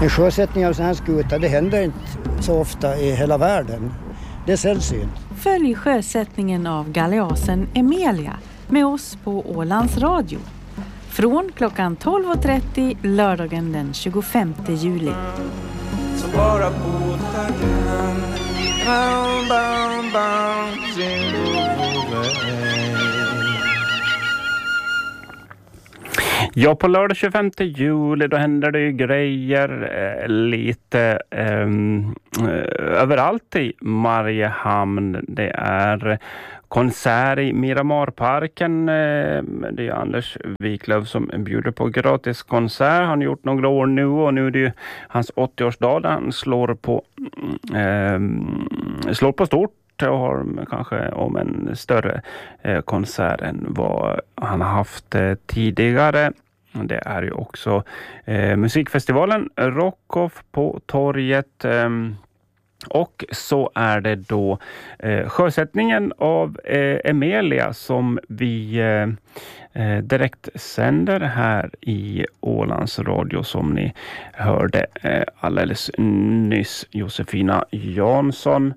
En sjösättning av sån här skuta, det händer inte så ofta i hela världen. Det är sällsynt. Följ sjösättningen av galeasen Emelia med oss på Ålands Radio. Från klockan 12.30 lördagen den 25 juli. Så bara båtar kan bam, bam, bam, Ja, på lördag 25 juli då händer det ju grejer lite överallt i Mariehamn. Det är konsert i Miramarparken. Det är Anders Wiklöf som bjuder på gratis konsert. Han har gjort några år nu och nu är det ju hans 80-årsdag där han slår på stort och har kanske om en större konsert än vad han har haft tidigare. Det är ju också musikfestivalen Rockoff på torget. Och så är det då sjösättningen av Emelia som vi direkt sänder här i Ålands Radio, som ni hörde alldeles nyss. Josefina Jansson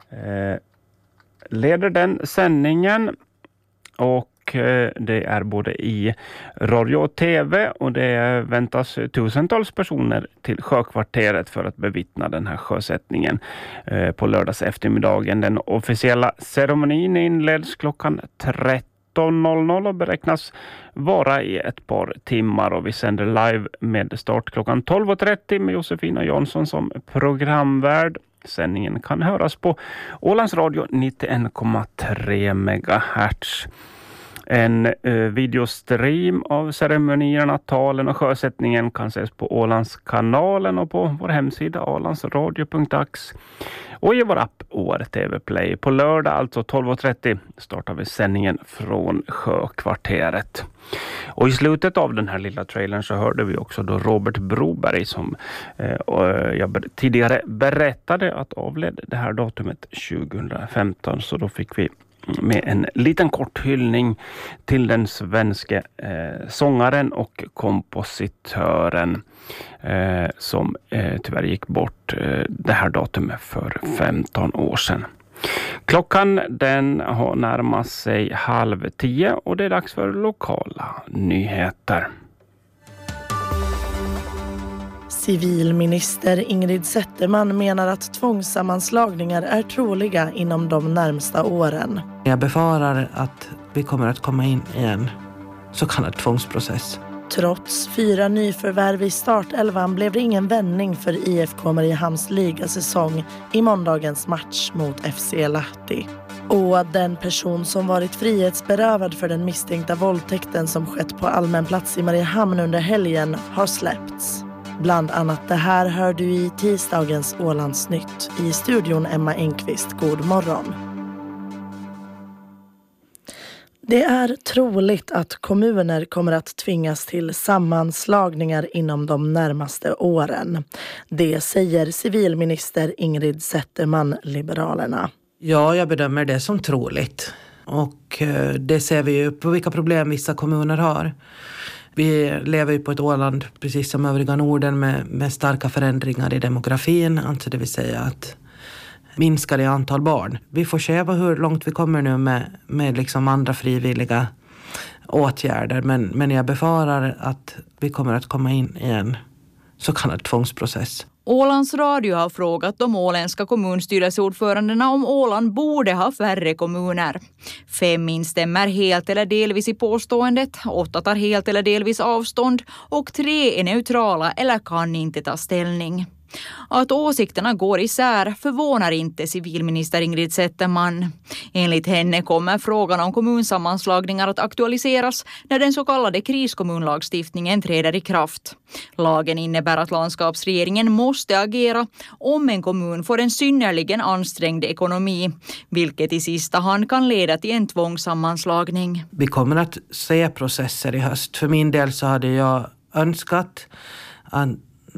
leder den sändningen, och det är både i radio och tv, och det väntas tusentals personer till Sjökvarteret för att bevittna den här sjösättningen på lördags eftermiddagen. Den officiella ceremonin inleds klockan 13.00 och beräknas vara i ett par timmar, och vi sänder live med start klockan 12.30 med Josefina Jansson som programvärd. Sändningen kan höras på Ålands Radio 91,3 MHz. En videostream av ceremonierna, talen och sjösättningen kan ses på Ålandskanalen och på vår hemsida ålandsradio.ax och i vår app ORTV Play. På lördag, alltså 12.30, startar vi sändningen från Sjökvarteret. Och i slutet av den här lilla trailern så hörde vi också då Robert Broberg som jag tidigare berättade att avled det här datumet 2015, så då fick vi med en liten kort hyllning till den svenska sångaren och kompositören som tyvärr gick bort det här datumet för 15 år sedan. Klockan den har närmat sig 9:30 och det är dags för lokala nyheter. Civilminister Ingrid Zetterman menar att tvångssammanslagningar är troliga inom de närmsta åren. Jag befarar att vi kommer att komma in i en så kallad tvångsprocess. Trots 4 nyförvärv i startelvan blev det ingen vändning för IFK Mariehamns ligasäsong i måndagens match mot FC Lahti. Och den person som varit frihetsberövad för den misstänkta våldtäkten som skett på allmän plats i Mariehamn under helgen har släppts. Bland annat det här hör du i tisdagens Ålandsnytt. I studion Emma Enqvist, god morgon. Det är troligt att kommuner kommer att tvingas till sammanslagningar inom de närmaste åren. Det säger civilminister Ingrid Zetterman, Liberalerna. Ja, jag bedömer det som troligt. Och det ser vi ju på vilka problem vissa kommuner har. Vi lever ju på ett Åland, precis som övriga Norden, med starka förändringar i demografin. Alltså det vill säga att minskar i antal barn. Vi får se hur långt vi kommer nu med liksom andra frivilliga åtgärder. Men jag befarar att vi kommer att komma in i en så kallad tvångsprocess. Ålands Radio har frågat de åländska kommunstyrelseordförandena om Åland borde ha färre kommuner. 5 instämmer helt eller delvis i påståendet, 8 tar helt eller delvis avstånd och 3 är neutrala eller kan inte ta ställning. Att åsikterna går isär förvånar inte civilminister Ingrid Zetterman. Enligt henne kommer frågan om kommunsammanslagningar att aktualiseras när den så kallade kriskommunlagstiftningen träder i kraft. Lagen innebär att landskapsregeringen måste agera om en kommun får en synnerligen ansträngd ekonomi, vilket i sista hand kan leda till en tvångssammanslagning. Vi kommer att se processer i höst. För min del så hade jag önskat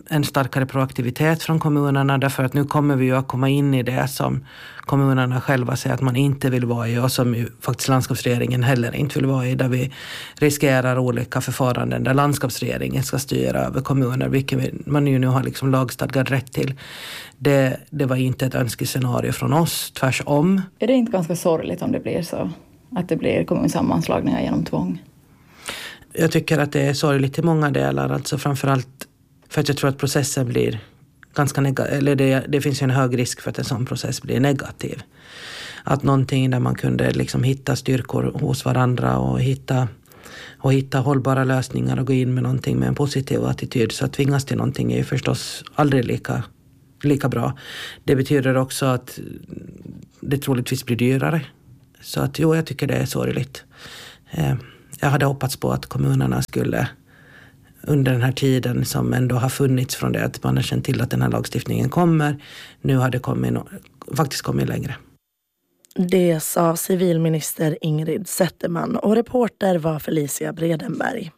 en starkare proaktivitet från kommunerna, därför att nu kommer vi ju att komma in i det som kommunerna själva säger att man inte vill vara i och som ju faktiskt landskapsregeringen heller inte vill vara i, där vi riskerar olika förfaranden där landskapsregeringen ska styra över kommuner, vilket man ju nu har liksom lagstadgad rätt till. Det var inte ett önskescenario från oss, tvärsom. Är det inte ganska sorgligt om det blir så? Att det blir kommunsammanslagningar genom tvång? Jag tycker att det är sorgligt i många delar, alltså framförallt för att jag tror att processen blir ganska negativ, eller det finns ju en hög risk för att en sån process blir negativ. Att någonting där man kunde liksom hitta styrkor hos varandra och hitta hållbara lösningar och gå in med någonting med en positiv attityd, så att tvingas till någonting är ju förstås aldrig lika bra. Det betyder också att det troligtvis blir dyrare. Så att jag tycker det är sorgligt. Jag hade hoppats på att kommunerna skulle under den här tiden som ändå har funnits från det att man har känt till att den här lagstiftningen kommer, nu har det faktiskt kommit längre. Det sa civilminister Ingrid Zetterman och reporter var Felicia Bredenberg.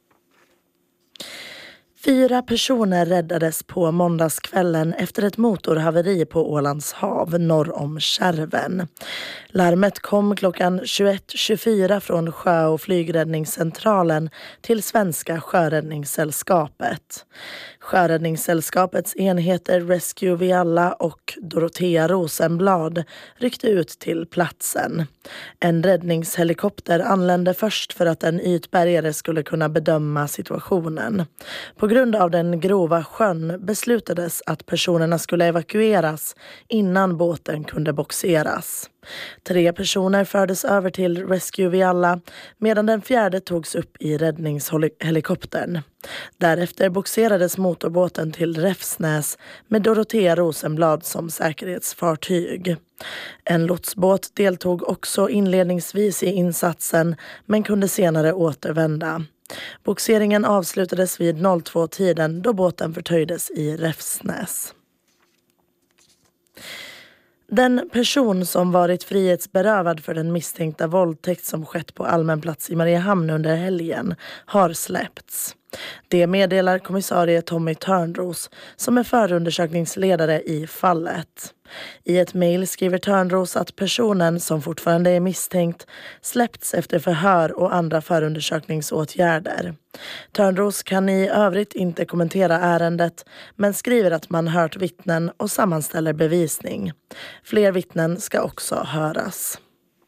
4 personer räddades på måndagskvällen efter ett motorhaveri på Ålands hav norr om Kärven. Larmet kom klockan 21.24 från sjö- och flygräddningscentralen till Svenska sjöräddningssällskapet. Sjöräddningssällskapets enheter Rescue Vialla och Dorotea Rosenblad ryckte ut till platsen. En räddningshelikopter anlände först för att en ytbärgare skulle kunna bedöma situationen. På grund av den grova sjön beslutades att personerna skulle evakueras innan båten kunde boxeras. 3 personer fördes över till Rescue Vialla medan den 4:e togs upp i räddningshelikoptern. Därefter boxerades motorbåten till Räfsnäs med Dorotea Rosenblad som säkerhetsfartyg. En lotsbåt deltog också inledningsvis i insatsen men kunde senare återvända. Boxeringen avslutades vid 02-tiden då båten förtöjdes i Räfsnäs. Den person som varit frihetsberövad för den misstänkta våldtäkt som skett på allmän plats i Mariehamn under helgen har släppts. Det meddelar kommissarie Tommy Törnros som är förundersökningsledare i fallet. I ett mejl skriver Törnros att personen som fortfarande är misstänkt släppts efter förhör och andra förundersökningsåtgärder. Törnros kan i övrigt inte kommentera ärendet men skriver att man hört vittnen och sammanställer bevisning. Fler vittnen ska också höras.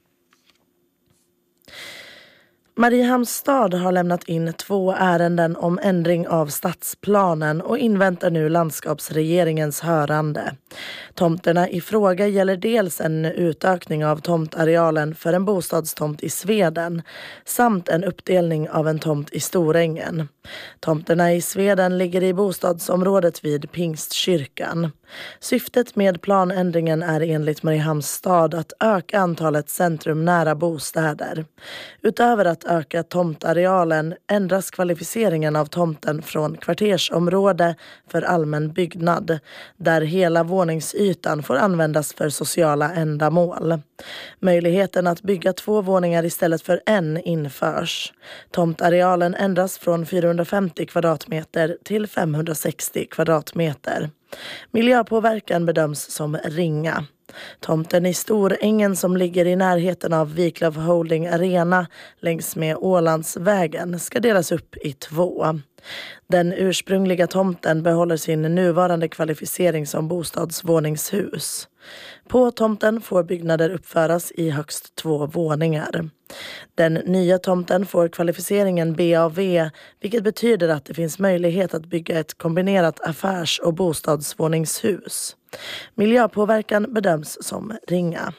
Mariehamns stad har lämnat in 2 ärenden om ändring av stadsplanen och inväntar nu landskapsregeringens hörande. Tomterna i fråga gäller dels en utökning av tomtarealen för en bostadstomt i Sveden samt en uppdelning av en tomt i Storängen. Tomterna i Sveden ligger i bostadsområdet vid Pingstkyrkan. Syftet med planändringen är enligt Mariehamns stad att öka antalet centrumnära bostäder. Utöver att öka tomtarealen ändras kvalificeringen av tomten från kvartersområde för allmän byggnad, där hela våningsytan får användas för sociala ändamål. Möjligheten att bygga 2 våningar istället för en införs. Tomtarealen ändras från 450 kvadratmeter till 560 kvadratmeter. Miljöpåverkan bedöms som ringa. Tomten i Storängen som ligger i närheten av Wiklöf Holding Arena längs med Ålandsvägen ska delas upp i 2. Den ursprungliga tomten behåller sin nuvarande kvalificering som bostadsvåningshus. På tomten får byggnader uppföras i högst 2 våningar. Den nya tomten får kvalificeringen BAV, vilket betyder att det finns möjlighet att bygga ett kombinerat affärs- och bostadsvåningshus. Miljöpåverkan bedöms som ringa.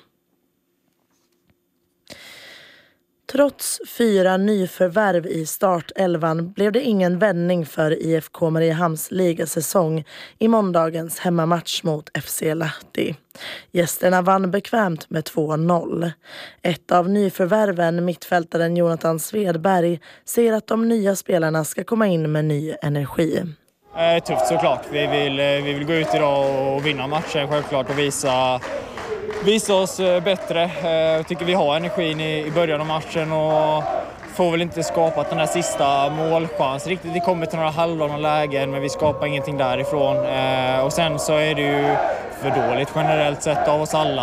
Trots 4 nyförvärv i startelvan blev det ingen vändning för IFK Mariehamns ligasäsong i måndagens hemmamatch mot FC Lahti. Gästerna vann bekvämt med 2-0. Ett av nyförvärven, mittfältaren Jonathan Svedberg, säger att de nya spelarna ska komma in med ny energi. Tufft såklart. Vi vill gå ut idag och vinna matchen självklart och visa oss bättre. Jag tycker vi har energin i början av matchen och får väl inte skapat den här sista målchans riktigt. Vi kommer till några halvlånga lägen men vi skapar ingenting därifrån. Och sen så är det ju för dåligt generellt sett av oss alla.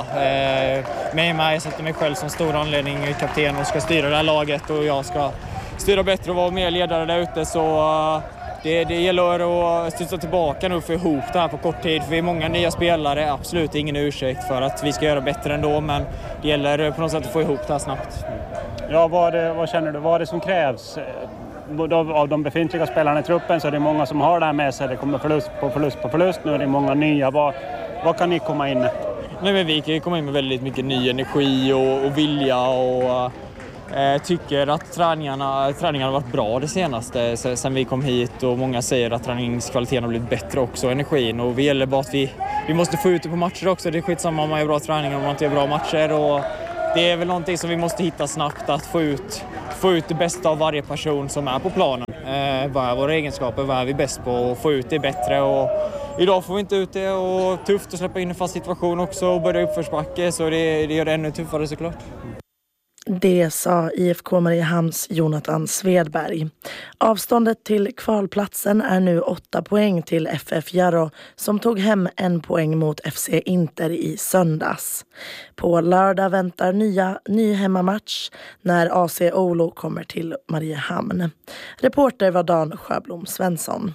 Jag sätter mig själv som stor anledning kapten och ska styra det här laget och jag ska styra bättre och vara mer ledare där ute. Så det gäller att studsa tillbaka nu och få ihop det här på kort tid. För vi är många nya spelare, absolut ingen ursäkt för att vi ska göra bättre ändå. Men det gäller på något sätt att få ihop det här snabbt. Ja, vad känner du? Vad är det som krävs? Av de befintliga spelarna i truppen så är det många som har det här med sig. Det kommer förlust. Nu är det många nya. Vad kan ni komma in med? Nej, men vi kan komma in med väldigt mycket ny energi och vilja och tycker att träningarna har varit bra det senaste sen vi kom hit och många säger att träningskvaliteten har blivit bättre också, energin, och vi gäller bara att vi måste få ut det på matcher också. Det är skitsamma om man gör bra träningar om man inte gör bra matcher, och det är väl någonting som vi måste hitta snabbt, att få ut det bästa av varje person som är på planen. Vad är våra egenskaper, vad är vi bäst på, och få ut det bättre, och idag får vi inte ut det, och tufft att släppa in en fast situation också och börja uppförsbacke, så det gör det ännu tuffare såklart. Det sa IFK Mariehamns Jonathan Svedberg. Avståndet till kvalplatsen är nu 8 poäng till FF Jarro som tog hem 1 poäng mot FC Inter i söndags. På lördag väntar ny hemmamatch när AC Oulu kommer till Mariehamn. Reporter var Dan Sjöblom Svensson.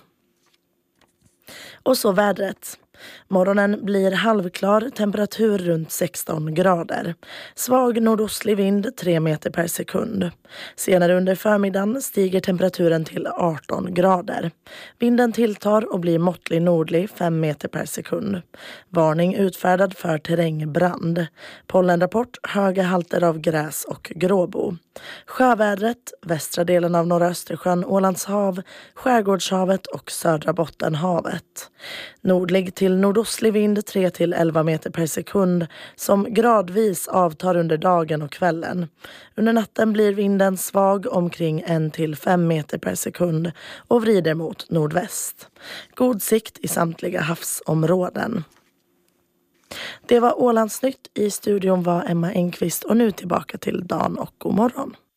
Och så vädret. Morgonen blir halvklar, temperatur runt 16 grader. Svag nordostlig vind 3 meter per sekund. Senare under förmiddagen stiger temperaturen till 18 grader. Vinden tilltar och blir måttlig nordlig 5 meter per sekund. Varning utfärdad för terrängbrand. Pollenrapport höga halter av gräs och gråbo. Sjövädret, västra delen av norra Östersjön, Ålands hav, Skärgårdshavet och södra Bottenhavet. Nordlig till nordostlig vind 3-11 meter per sekund som gradvis avtar under dagen och kvällen. Under natten blir vinden svag omkring 1-5 meter per sekund och vrider mot nordväst. God sikt i samtliga havsområden. Det var Ålandsnytt. I studion var Emma Engqvist och nu tillbaka till Dan och god morgon.